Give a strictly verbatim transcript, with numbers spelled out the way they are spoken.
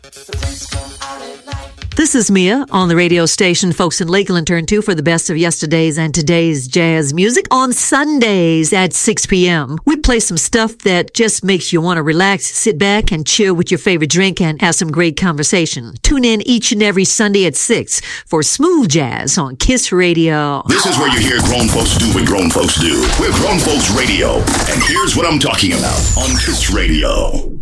This is Mia on the radio station folks in Lakeland turn to for the best of yesterday's and today's jazz music. On Sundays at six p.m., we play some stuff that just makes you want to relax, sit back, and chill with your favorite drink and have some great conversation. Tune in each and every Sunday at six for Smooth Jazz on Kiss Radio. This is where you hear grown folks do what grown folks do. We're Grown Folks Radio, and here's what I'm talking about on Kiss Radio.